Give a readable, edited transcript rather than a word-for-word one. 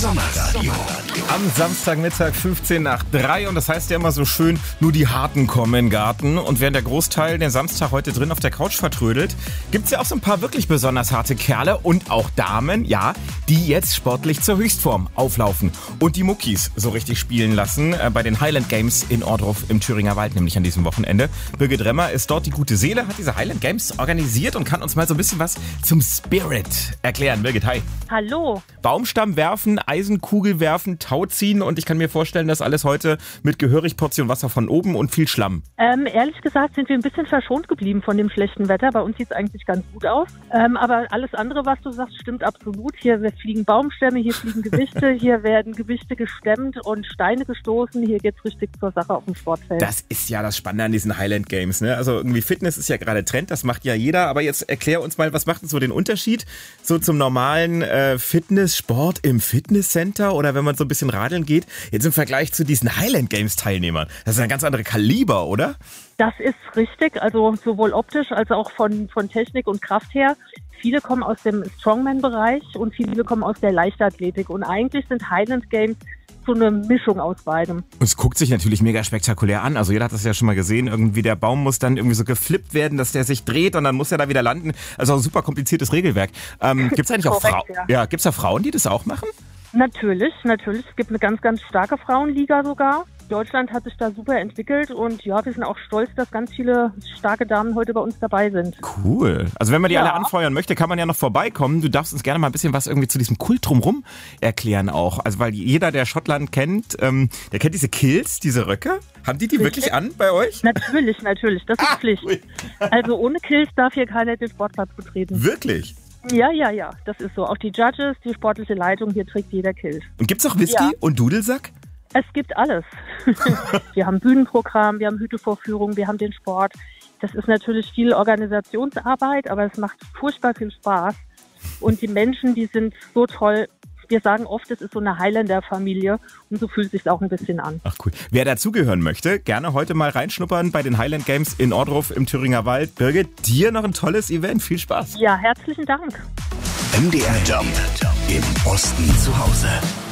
Sommerradio. Am Samstagmittag 15 nach 3 und das heißt ja immer so schön, nur die Harten kommen in den Garten. Und während der Großteil den Samstag heute drin auf der Couch vertrödelt, gibt's ja auch so ein paar wirklich besonders harte Kerle und auch Damen, ja, die jetzt sportlich zur Höchstform auflaufen und die Muckis so richtig spielen lassen bei den Highland Games in Ohrdruf im Thüringer Wald, nämlich an diesem Wochenende. Birgit Remmer ist dort die gute Seele, hat diese Highland Games organisiert und kann uns mal so ein bisschen was zum Spirit erklären. Birgit, hi. Hallo. Baumstamm werfen, Eisenkugel werfen, Tau ziehen und ich kann mir vorstellen, dass alles heute mit gehörig Portion Wasser von oben und viel Schlamm. Ehrlich gesagt sind wir ein bisschen verschont geblieben von dem schlechten Wetter. Bei uns sieht es eigentlich ganz gut aus. Aber alles andere, was du sagst, stimmt absolut. Hier fliegen Baumstämme, hier fliegen Gewichte, hier werden Gewichte gestemmt und Steine gestoßen. Hier geht's richtig zur Sache auf dem Sportfeld. Das ist ja das Spannende an diesen Highland Games, ne? Also irgendwie Fitness ist ja gerade Trend, das macht ja jeder. Aber jetzt erklär uns mal, was macht denn so den Unterschied so zum normalen Fitnesssport im Fitnesscenter oder wenn man so ein bisschen radeln geht, jetzt im Vergleich zu diesen Highland Games Teilnehmern. Das ist ein ganz andere Kaliber, oder? Das ist richtig, also sowohl optisch als auch von Technik und Kraft her. Viele kommen aus dem Strongman-Bereich und viele kommen aus der Leichtathletik. Und eigentlich sind Highland Games so eine Mischung aus beidem. Und es guckt sich natürlich mega spektakulär an. Also jeder hat das ja schon mal gesehen. Irgendwie der Baum muss dann irgendwie so geflippt werden, dass der sich dreht und dann muss er da wieder landen. Also ein super kompliziertes Regelwerk. Gibt es eigentlich auch Frauen? Ja, gibt es da Frauen, die das auch machen? Natürlich. Es gibt eine ganz, ganz starke Frauenliga sogar. Deutschland hat sich da super entwickelt und ja, wir sind auch stolz, dass ganz viele starke Damen heute bei uns dabei sind. Cool. Also wenn man die alle anfeuern möchte, kann man ja noch vorbeikommen. Du darfst uns gerne mal ein bisschen was irgendwie zu diesem Kult drumherum erklären auch. Also weil jeder, der Schottland kennt, der kennt diese Kilts, diese Röcke. Haben die wirklich an bei euch? Natürlich. Das ist Pflicht. Cool. Also ohne Kilts darf hier keiner den Sportplatz betreten. Wirklich? Ja, das ist so. Auch die Judges, die sportliche Leitung, hier trägt jeder Kilt. Und gibt's auch Whisky und Dudelsack? Es gibt alles. Wir haben Bühnenprogramm, wir haben Hütevorführungen, wir haben den Sport. Das ist natürlich viel Organisationsarbeit, aber es macht furchtbar viel Spaß. Und die Menschen, die sind so toll. Wir sagen oft, es ist so eine Highlander-Familie und so fühlt es sich auch ein bisschen an. Ach cool. Wer dazugehören möchte, gerne heute mal reinschnuppern bei den Highland Games in Ohrdruf im Thüringer Wald. Birgit, dir noch ein tolles Event. Viel Spaß. Ja, herzlichen Dank. MDR Jump im Osten zu Hause.